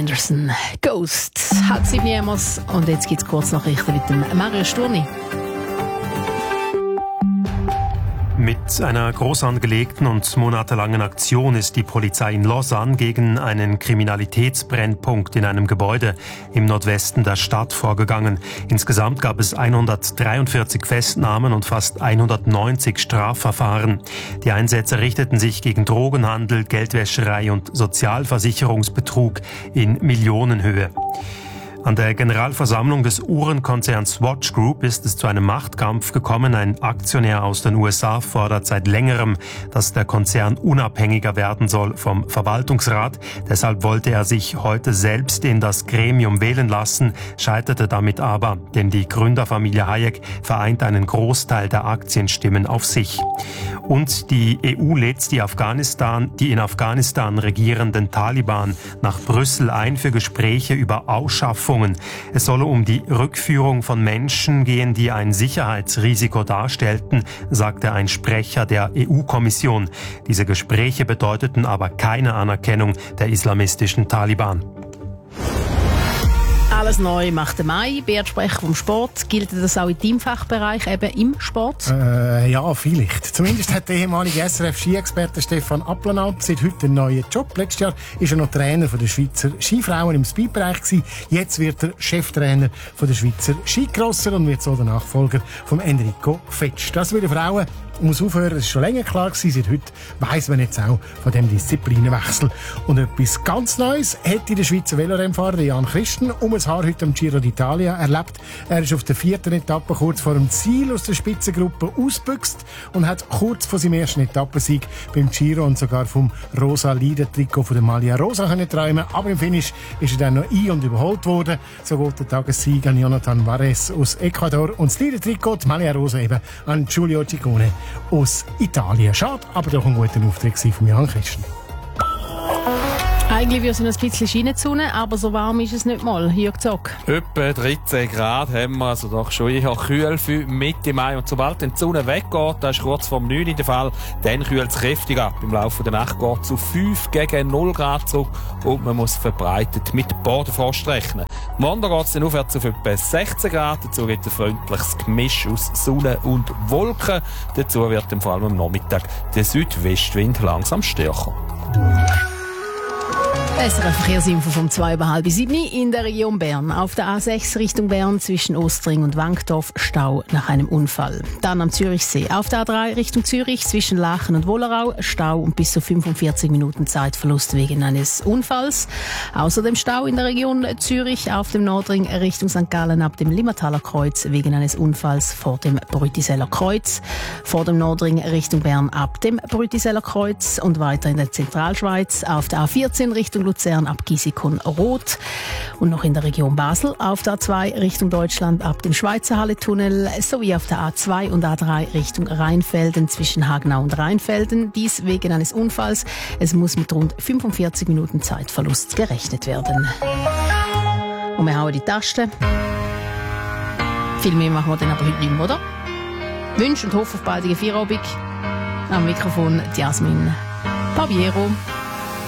Anderson. Ghost. Hat 7 Jahres. Und jetzt gibt es Kurznachrichten mit dem Mario Sturni. Mit einer groß angelegten und monatelangen Aktion ist die Polizei in Lausanne gegen einen Kriminalitätsbrennpunkt in einem Gebäude im Nordwesten der Stadt vorgegangen. Insgesamt gab es 143 Festnahmen und fast 190 Strafverfahren. Die Einsätze richteten sich gegen Drogenhandel, Geldwäscherei und Sozialversicherungsbetrug in Millionenhöhe. An der Generalversammlung des Uhrenkonzerns Swatch Group ist es zu einem Machtkampf gekommen. Ein Aktionär aus den USA fordert seit längerem, dass der Konzern unabhängiger werden soll vom Verwaltungsrat. Deshalb wollte er sich heute selbst in das Gremium wählen lassen, scheiterte damit aber, denn die Gründerfamilie Hayek vereint einen Großteil der Aktienstimmen auf sich. Und die EU lädt die in Afghanistan regierenden Taliban nach Brüssel ein für Gespräche über Ausschaffung. Es solle um die Rückführung von Menschen gehen, die ein Sicherheitsrisiko darstellten, sagte ein Sprecher der EU-Kommission. Diese Gespräche bedeuteten aber keine Anerkennung der islamistischen Taliban. Alles neu macht der Mai. Beatsprecher vom Sport. Gilt das auch in deinem Fachbereich, eben im Sport? Ja, vielleicht. Zumindest hat der ehemalige SRF-Ski-Experte Stefan Applenaut seit heute einen neuen Job. Letztes Jahr war er noch Trainer der Schweizer Skifrauen im Speedbereich gewesen. Jetzt wird er Cheftrainer der Schweizer Skicrosser und wird so der Nachfolger von Enrico Fetsch. Das bei den Frauen muss aufhören, das ist schon länger klar gewesen. Seit heute weiss man jetzt auch von dem Disziplinenwechsel. Und etwas ganz Neues hätte der Schweizer Velorennfahrer Jan Christen um ein Haar heute am Giro d'Italia erlebt. Er ist auf der 4. Etappe kurz vor dem Ziel aus der Spitzengruppe ausgebüxt und hat kurz vor seinem ersten Etappensieg beim Giro und sogar vom rosa Leader-Trikot von der Maglia Rosa können träumen. Aber im Finish ist er dann noch und überholt worden. So geht der Tagessieg an Jonathan Vares aus Ecuador und das Leader-Trikot, die Maglia Rosa eben, an Giulio Ciccone aus Italien. Schade, aber doch ein guter Auftritt von Jan Christen. Eigentlich würde es noch ein bisschen Schiene zu, aber so warm ist es nicht mal. Jürg Zock. Etwa 13 Grad haben wir, also doch schon eher kühl für Mitte Mai. Und sobald die Sonne weggeht, das ist kurz vor 9 in der Fall, dann kühlt es kräftig ab. Im Laufe der Nacht geht es zu 5 gegen 0 Grad zurück und man muss verbreitet mit Bodenfrost rechnen. Montag geht es dann aufwärts auf etwa 16 Grad. Dazu gibt es ein freundliches Gemisch aus Sonne und Wolken. Dazu wird vor allem am Nachmittag der Südwestwind langsam stärker. SRF Verkehrsinfo vom 6:30 in der Region Bern. Auf der A6 Richtung Bern zwischen Ostring und Wankdorf Stau nach einem Unfall. Dann am Zürichsee. Auf der A3 Richtung Zürich zwischen Lachen und Wollerau Stau und bis zu 45 Minuten Zeitverlust wegen eines Unfalls. Außerdem Stau in der Region Zürich auf dem Nordring Richtung St. Gallen ab dem Limmertaler Kreuz wegen eines Unfalls vor dem Brütiseller Kreuz. Vor dem Nordring Richtung Bern ab dem Brütiseller Kreuz und weiter in der Zentralschweiz auf der A14 Richtung Luzern ab Gisikon-Rot und noch in der Region Basel auf der A2 Richtung Deutschland ab dem Schweizer Halletunnel sowie auf der A2 und A3 Richtung Rheinfelden zwischen Hagenau und Rheinfelden. Dies wegen eines Unfalls. Es muss mit rund 45 Minuten Zeitverlust gerechnet werden. Und wir hauen die Tasten. Viel mehr machen wir dann aber heute nicht mehr, oder? Wünsche und hoffe auf baldige Feierabend. Am Mikrofon Jasmin Pabiero.